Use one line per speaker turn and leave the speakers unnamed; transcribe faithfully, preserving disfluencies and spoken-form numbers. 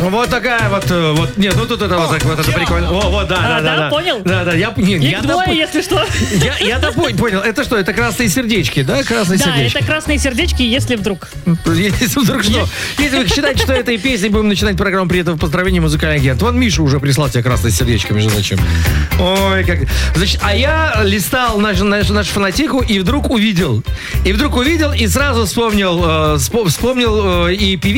Вот такая вот, э, вот, нет, ну тут это вот так вот, это прикольно. О, вот, да,
А,
да, да,
да, понял?
Да, да, я, не,
Их
я
двое,
допо-
если что.
Я, я допо- понял, это что, это красные сердечки, да, красные
Да,
сердечки?
это красные сердечки, если вдруг.
Если вдруг что, если вы считаете, что этой песней будем начинать программу «Привет в поздравлении» музыкальный агент. Вон Миша уже прислал тебе красное сердечко, между прочим. Ой, как... Значит, а я листал нашу, нашу, нашу фанатику и вдруг увидел. И вдруг увидел и сразу вспомнил, э, вспомнил э, и певицу,